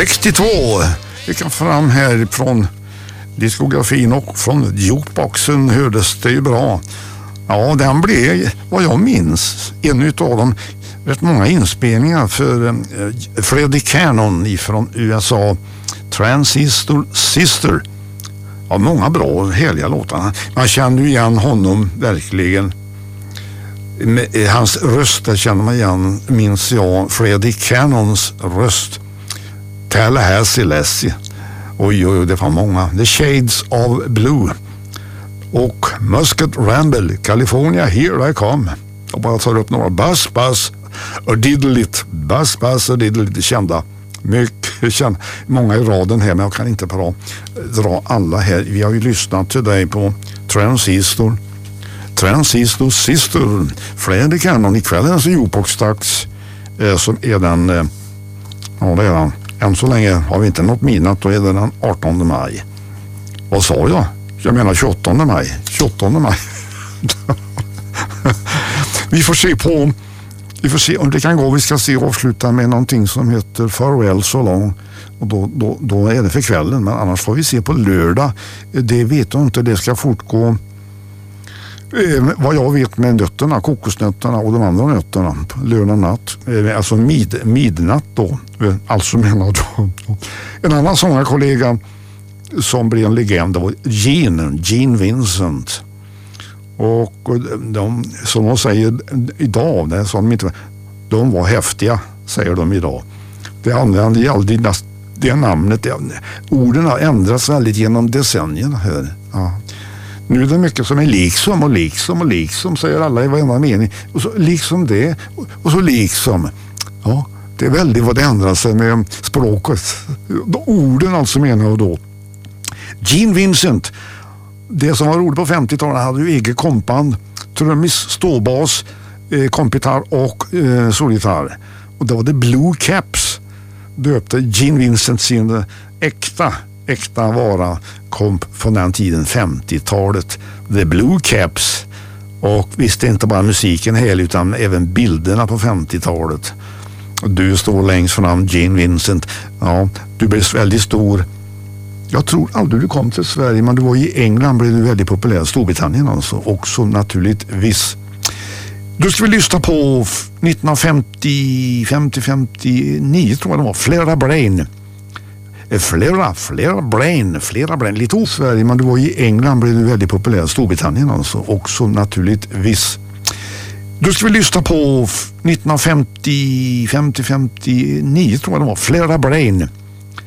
62. Vi kan fram här från diskografin och från jukeboxen hördes det ju bra. Ja, den blev, vad jag minns, en utav dem rätt många inspelningar för Freddie Cannon från USA, Transistor Sister. Ja, många bra och härliga låtar. Man känner ju igen honom verkligen. Hans röst där känner man igen, minns jag, Freddie Cannons röst. Tallahassee Lassie. Oj, det var många. The Shades of Blue. Och Muscat Ramble, California, Here I Come. Jag bara tar upp några. Buzz och Diddle-It. Buzz och Diddle-It, kända. Mycket kända. Många i raden här, men jag kan inte bara dra alla här. Vi har ju lyssnat till dig på Transistor Sister. Freddie Cannon ikväll är alltså jukebox-dags som är den, ja det är den. Än så länge har vi inte nått midnatt, då är det den 18 maj. Vad sa jag? Jag menar 28 maj. 28 maj. Vi får se om det kan gå. Vi ska se avsluta med någonting som heter Farewell So Long. Och då är det för kvällen. Men annars får vi se på lördag. Det vet jag inte. Det ska fortgå vad jag vet med nötterna, kokosnötterna och de andra nötterna. Lördag natt. Alltså midnatt då. Alltså menar då. En annan sångarkollega som blev en legend var Gene Vincent. Och de, som de säger idag, det som de inte, de var häftiga, säger de idag. Det använde aldrig det namnet. Orden har ändrats väldigt genom decennierna här. Ja. Nu är det mycket som är liksom, säger alla i varenda mening. Och så liksom det, och så liksom. Ja, det är väldigt vad det ändrar sig med språket. Orden alltså menar jag då. Gene Vincent, det som var roligt på 50-talet, hade ju eget kompband, trummis, ståbas, kompgitarr och solgitarr. Och det var det Blue Caps, döpte Gene Vincent sin äkta vara, kom från den tiden, 50-talet. The Blue Caps. Och visst är inte bara musiken härlig utan även bilderna på 50-talet. Du står längst fram, Gene Vincent. Ja, du blev väldigt stor. Jag tror aldrig du kom till Sverige, men du var i England, blev du väldigt populär. Storbritannien alltså, också naturligtvis. Då ska vi lyssna på 1959 tror jag det var, Flera Brain. Lite o Sverige, men du var i England, blev du väldigt populär. Storbritannien alltså, också naturligtvis. Då ska vi lyssna på 1959 tror jag det var, Flera Brain.